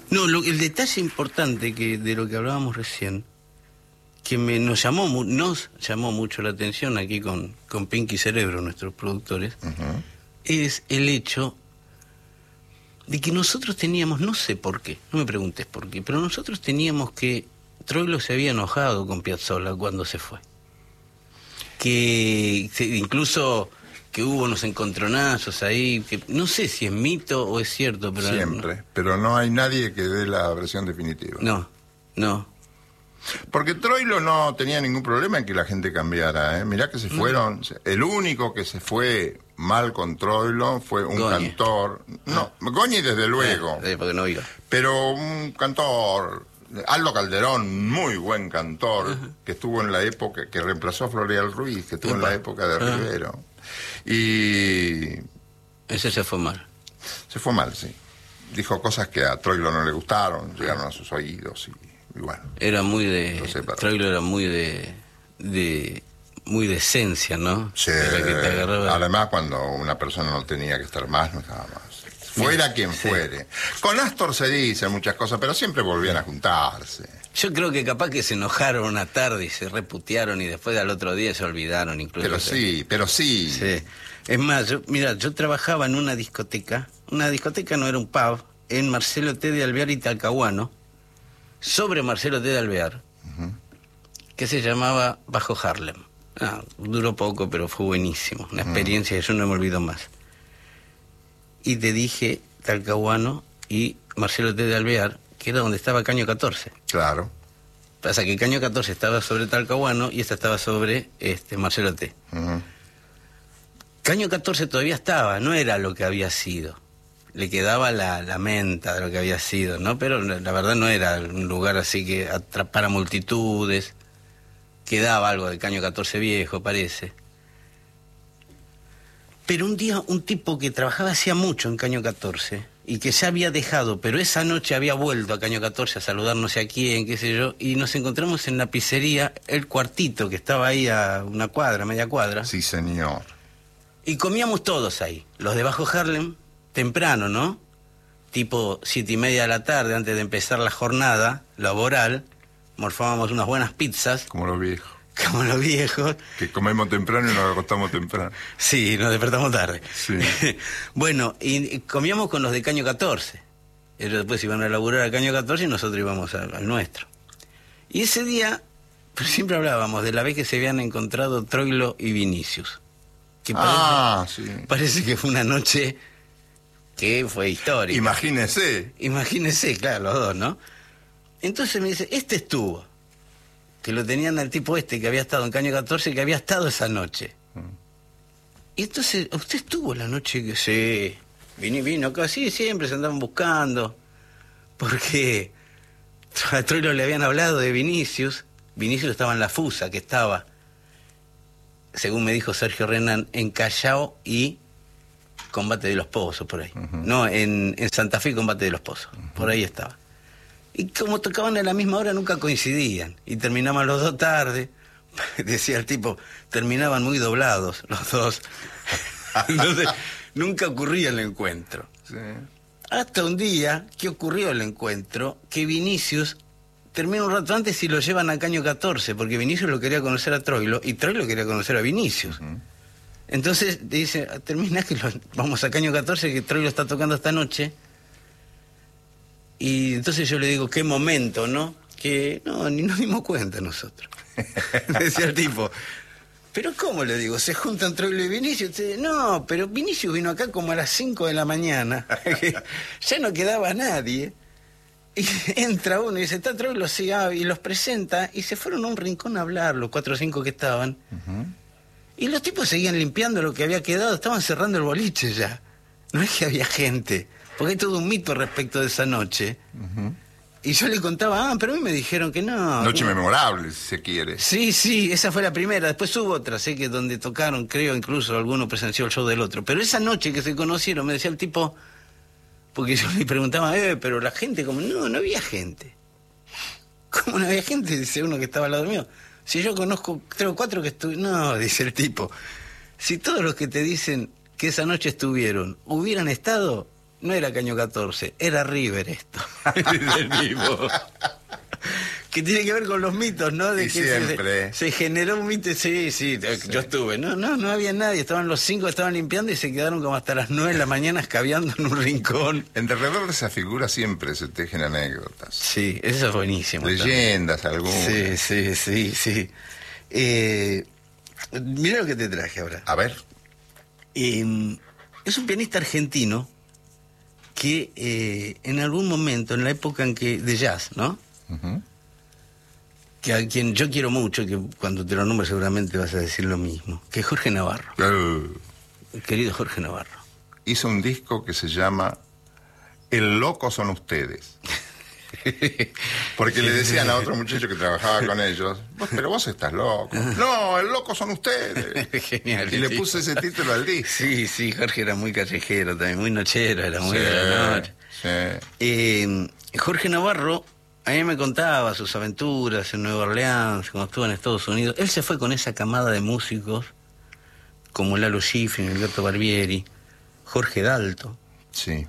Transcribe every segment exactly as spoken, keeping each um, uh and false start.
No, lo, el detalle importante que de lo que hablábamos recién, que me, nos llamó nos llamó mucho la atención aquí con, con Pinky Cerebro, nuestros productores, uh-huh. es el hecho de que nosotros teníamos, no sé por qué, no me preguntes por qué, pero nosotros teníamos que Troilo se había enojado con Piazzolla cuando se fue. Que incluso que hubo unos encontronazos ahí, que no sé si es mito o es cierto, pero... Siempre, no, pero no hay nadie que dé la versión definitiva. No, no. Porque Troilo no tenía ningún problema en que la gente cambiara, ¿eh? Mirá que se fueron, no. El único que se fue mal con Troilo fue un Goñi. cantor... No, ah. Goñi desde luego. Eh, porque no iba. Pero un cantor... Aldo Calderón, muy buen cantor, uh-huh. que estuvo en la época, que reemplazó a Floreal Ruiz, que estuvo uh-huh. en la época de uh-huh. Rivero. Y... Ese se fue mal. Se fue mal, sí. Dijo cosas que a Troilo no le gustaron, llegaron a sus oídos y, y bueno. Era muy de... No sé, Troilo era muy de... de muy de esencia, ¿no? Sí. Que te agarraba... Además, cuando una persona no tenía que estar más, no estaba más. Fuera quien sí. fuere. Con Astor se dicen muchas cosas, pero siempre volvían a juntarse. Yo creo que capaz que se enojaron una tarde y se reputearon y después al otro día se olvidaron incluso. Pero sí, pero sí. Sí. Es más, yo, mira, yo trabajaba en una discoteca, una discoteca no era un pub, en Marcelo T. de Alvear y Talcahuano, sobre Marcelo T. de Alvear, uh-huh. que se llamaba Bajo Harlem. Ah, duró poco, pero fue buenísimo. Una experiencia uh-huh. que yo no me olvido más. Y te dije Talcahuano y Marcelo T. de Alvear, que era donde estaba Caño catorce. Claro. Pasa que Caño catorce estaba sobre Talcahuano y esta estaba sobre este Marcelo T. Uh-huh. Caño catorce todavía estaba, no era lo que había sido. Le quedaba la, la menta de lo que había sido, ¿no? Pero la verdad no era un lugar así que atrapara multitudes. Quedaba algo de Caño catorce viejo, parece. Pero un día un tipo que trabajaba hacía mucho en Caño catorce y que ya había dejado, pero esa noche había vuelto a Caño catorce a saludar no sé a quién, qué sé yo, y nos encontramos en la pizzería El Cuartito, que estaba ahí a una cuadra, media cuadra. Sí, señor. Y comíamos todos ahí, los de Bajo Harlem, temprano, ¿no? Tipo siete y media de la tarde, antes de empezar la jornada laboral, morfábamos unas buenas pizzas. Como los viejos. Como los viejos. Que comemos temprano y nos acostamos temprano. Sí, nos despertamos tarde. Sí. Bueno, y comíamos con los de Caño catorce. Ellos después iban a laburar a Caño catorce y nosotros íbamos al, al nuestro. Y ese día, pues siempre hablábamos de la vez que se habían encontrado Troilo y Vinicius. Que parece, ah, sí. Parece que fue una noche que fue histórica. Imagínese. Imagínese, claro, los dos, ¿no? Entonces me dice, este estuvo. Que lo tenían al tipo este que había estado en Caño catorce, que había estado esa noche. Mm. Y entonces, ¿usted estuvo la noche que sí? Vino, vino acá, sí, siempre se andaban buscando. Porque a Troilo le habían hablado de Vinicius. Vinicius estaba en la Fusa, que estaba, según me dijo Sergio Renan, en Callao y Combate de los Pozos, por ahí. Uh-huh. No, en, en Santa Fe, Combate de los Pozos. Uh-huh. Por ahí estaba. Y como tocaban a la misma hora, nunca coincidían. Y terminaban los dos tarde. Decía el tipo, terminaban muy doblados los dos. Entonces, nunca ocurría el encuentro. Sí. Hasta un día que ocurrió el encuentro, que Vinicius termina un rato antes y lo llevan a Caño catorce, porque Vinicius lo quería conocer a Troilo y Troilo quería conocer a Vinicius. Uh-huh. Entonces dice, termina que lo, vamos a Caño catorce, que Troilo está tocando esta noche. Y entonces yo le digo, qué momento, ¿no? Que no, ni nos dimos cuenta nosotros. Decía el tipo, pero ¿cómo le digo? ¿Se juntan Troilo y Vinicius? Usted, no, pero Vinicius vino acá como a las cinco de la mañana. Ya no quedaba nadie. Y entra uno y dice, está Troilo, sí, ah, y los presenta, y se fueron a un rincón a hablar, los cuatro o cinco que estaban. Uh-huh. Y los tipos seguían limpiando lo que había quedado, estaban cerrando el boliche ya. No es que había gente. Porque hay todo un mito respecto de esa noche. Uh-huh. Y yo le contaba, ah, pero a mí me dijeron que no. Noche no. memorable, si se quiere. Sí, sí, esa fue la primera. Después hubo otra, sé que donde tocaron, creo, incluso alguno presenció el show del otro. Pero esa noche que se conocieron, me decía el tipo, porque yo le preguntaba, eh, pero la gente, como, no, no había gente. ¿Cómo no había gente? Dice uno que estaba al lado mío. Si yo conozco tres o cuatro que estuvieron, no, dice el tipo. Si todos los que te dicen que esa noche estuvieron hubieran estado, no era Caño catorce, era River esto. Dice el tipo. Que tiene que ver con los mitos, ¿no? De y que siempre. Se, se generó un mito, sí, sí, sí, yo estuve. No, no, no había nadie, estaban los cinco, estaban limpiando y se quedaron como hasta las nueve de la mañana escabeando en un rincón. Alrededor de esa figura siempre se tejen anécdotas. Sí, eso es buenísimo. Leyendas también. algunas. Sí, sí, sí, sí. Eh, mira lo que te traje ahora. A ver. Eh, es un pianista argentino que eh, en algún momento, en la época en que de jazz, ¿no? Uh-huh. Que a quien yo quiero mucho, que cuando te lo nombres seguramente vas a decir lo mismo, que es Jorge Navarro. Uh, El querido Jorge Navarro. Hizo un disco que se llama El loco son ustedes. Porque le decían a otro muchacho que trabajaba con ellos, vos, pero vos estás loco. No, el loco son ustedes. Genial. Y le sí. puso ese título al disco. Sí, sí, Jorge era muy callejero también, muy nochero, era muy Sí, de la noche. sí. Eh, Jorge Navarro, a mí me contaba sus aventuras en Nueva Orleans, cuando estuvo en Estados Unidos. Él se fue con esa camada de músicos, como Lalo Schifrin, Alberto Barbieri, Jorge Dalto, Sí.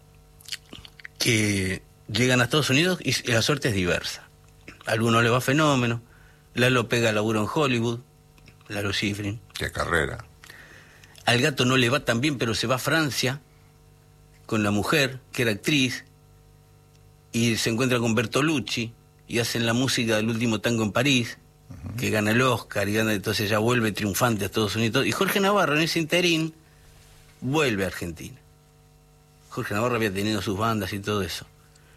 que llegan a Estados Unidos y la suerte es diversa. A algunos le va fenómeno, Lalo pega laburo en Hollywood, Lalo Schifrin. Qué carrera. Al gato no le va tan bien, pero se va a Francia con la mujer, que era actriz, y se encuentra con Bertolucci, y hacen la música del último tango en París, uh-huh. que gana el Oscar, y gana, entonces ya vuelve triunfante a Estados Unidos. Y Jorge Navarro, en ese interín, vuelve a Argentina. Jorge Navarro había tenido sus bandas y todo eso.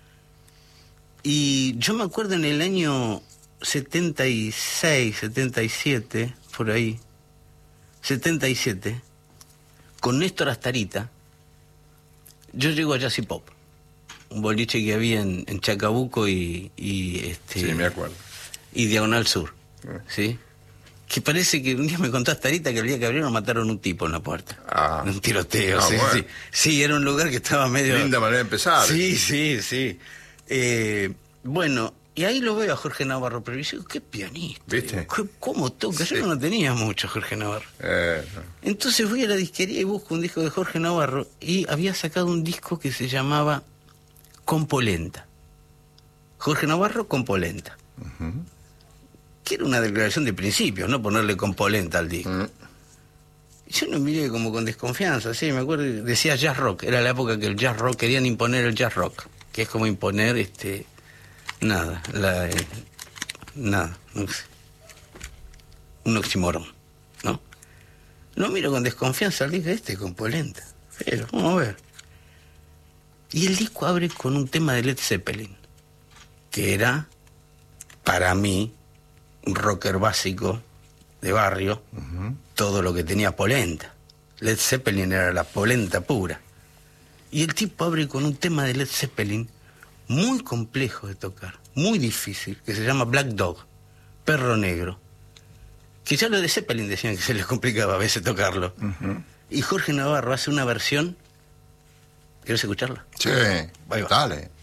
Y yo me acuerdo en el año setenta y seis, setenta y siete, por ahí, setenta y siete, con Néstor Astarita, yo llego a Jazz y Pop, un boliche que había en, en Chacabuco y, y este Sí, me acuerdo. y Diagonal Sur, ¿sí? Que parece que un día me contó Astarita que el día que abrieron mataron un tipo en la puerta. Ah. Un tiroteo, Ah, sí, bueno. sí. Sí, era un lugar que estaba medio... Linda manera de empezar. Sí, sí, sí. Eh, bueno, y ahí lo veo a Jorge Navarro, pero yo digo, qué pianista. ¿Viste? Digo, ¿qué- ¿Cómo toca? Sí. Yo no tenía mucho Jorge Navarro. Eh, Entonces fui a la disquería y busco un disco de Jorge Navarro y había sacado un disco que se llamaba Compolenta. Jorge Navarro Compolenta. uh-huh. Que era una declaración de principios, no ponerle Compolenta al disco. uh-huh. Yo lo miré como con desconfianza, sí, me acuerdo, decía jazz rock, era la época que el jazz rock, querían imponer el jazz rock, que es como imponer, este, nada, la, eh, nada, no sé, un oxímoron, ¿no? Lo miro con desconfianza al disco este, con polenta, pero vamos a ver. Y el disco abre con un tema de Led Zeppelin, que era, para mí, un rocker básico de barrio, Uh-huh. todo lo que tenía polenta. Led Zeppelin era la polenta pura. Y el tipo abre con un tema de Led Zeppelin muy complejo de tocar, muy difícil, que se llama Black Dog, Perro Negro. Que ya lo de Zeppelin decían que se les complicaba a veces tocarlo. Uh-huh. Y Jorge Navarro hace una versión. ¿Quieres escucharla? Sí, Ahí va. dale.